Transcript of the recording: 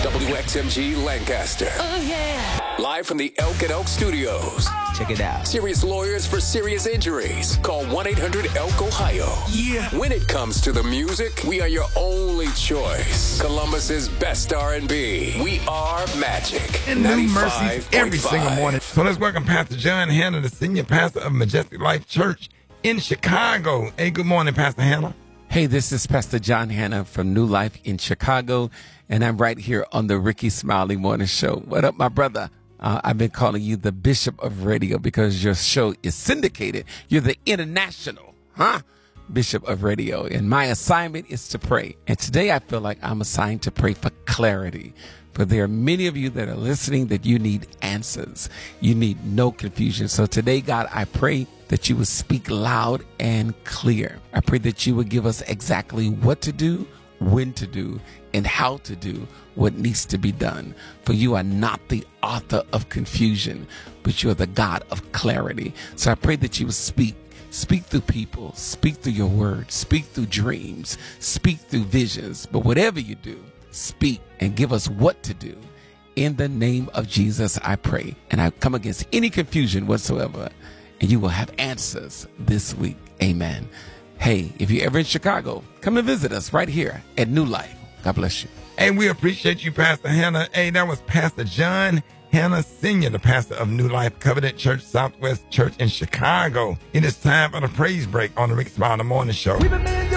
WXMG Lancaster. Oh, yeah. Live from the Elk and Elk Studios. Check it out. Serious lawyers for serious injuries. Call 1-800-ELK-OHIO. Yeah. When it comes to the music, we are your only choice. Columbus's best R&B. We are Magic. And new mercies every single morning. So let's welcome Pastor John Hanna, the senior pastor of Majestic Life Church in Chicago. Hey, good morning, Pastor Hanna. Hey, this is Pastor John Hanna from New Life in Chicago, and I'm right here on the Ricky Smiley Morning Show. What up, my brother? I've been calling you the Bishop of Radio because your show is syndicated. You're the international, Bishop of Radio, and my assignment is to pray. And today I feel like I'm assigned to pray for clarity. For there are many of you that are listening that you need answers. You need no confusion. So today, God, I pray that you would speak loud and clear. I pray that you would give us exactly what to do, when to do, and how to do what needs to be done. For you are not the author of confusion, but you are the God of clarity. So I pray that you would speak through people, speak through your word, speak through dreams, speak through visions. But whatever you do, speak and give us what to do. In the name of Jesus, I pray. And I come against any confusion whatsoever, and you will have answers this week. Amen. Hey, if you're ever in Chicago, come and visit us right here at New Life. God bless you. Hey, we appreciate you, Pastor Hanna. Hey, that was Pastor John Hanna Sr., the pastor of New Life Covenant Church, Southwest Church in Chicago. It is time for the praise break on the Rick Smiley Morning Show.